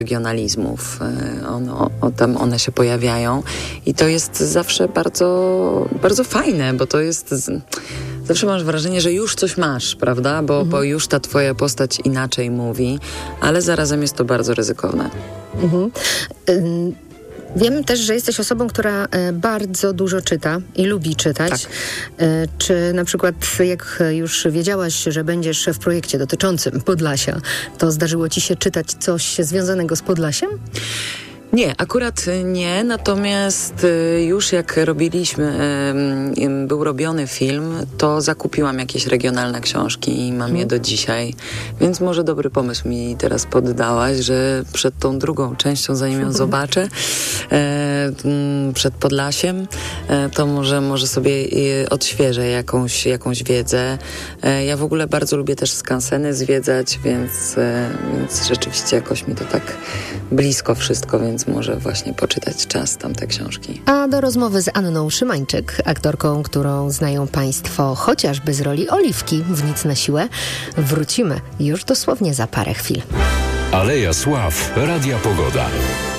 regionalizmów. Tam one się pojawiają i to jest zawsze bardzo, bardzo fajne, bo to jest... Zawsze masz wrażenie, że już coś masz, prawda? Bo już ta twoja postać inaczej mówi, ale zarazem jest to bardzo ryzykowne. Wiem też, że jesteś osobą, która bardzo dużo czyta i lubi czytać. Tak. Czy na przykład jak już wiedziałaś, że będziesz w projekcie dotyczącym Podlasia, to zdarzyło ci się czytać coś związanego z Podlasiem? Nie, akurat nie, natomiast już jak był robiony film, to zakupiłam jakieś regionalne książki i mam je do dzisiaj, więc może dobry pomysł mi teraz poddałaś, że przed tą drugą częścią, zanim ją zobaczę, przed Podlasiem, to może sobie odświeżę jakąś wiedzę. Ja w ogóle bardzo lubię też skanseny zwiedzać, więc rzeczywiście jakoś mi to tak blisko wszystko, więc może właśnie poczytać czas tamte książki. A do rozmowy z Anną Szymańczyk, aktorką, którą znają Państwo chociażby z roli Oliwki w Nic na siłę, wrócimy już dosłownie za parę chwil. Aleja Sław, Radia Pogoda.